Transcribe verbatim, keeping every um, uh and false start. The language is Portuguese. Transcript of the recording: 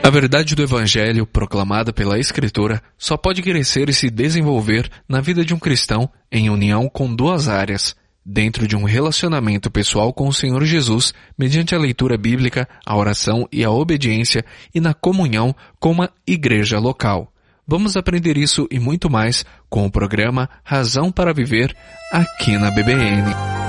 A verdade do Evangelho, proclamada pela Escritura, só pode crescer e se desenvolver na vida de um cristão em união com duas áreas, dentro de um relacionamento pessoal com o Senhor Jesus, mediante a leitura bíblica, a oração e a obediência, e na comunhão com uma igreja local. Vamos aprender isso e muito mais com o programa Razão para Viver aqui na B B N.